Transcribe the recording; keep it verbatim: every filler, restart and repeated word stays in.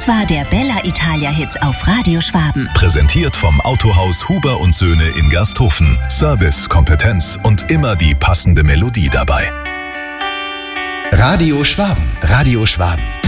Das war der Bella Italia Hit auf Radio Schwaben. Präsentiert vom Autohaus Huber und Söhne in Gersthofen. Service, Kompetenz und immer die passende Melodie dabei. Radio Schwaben. Radio Schwaben.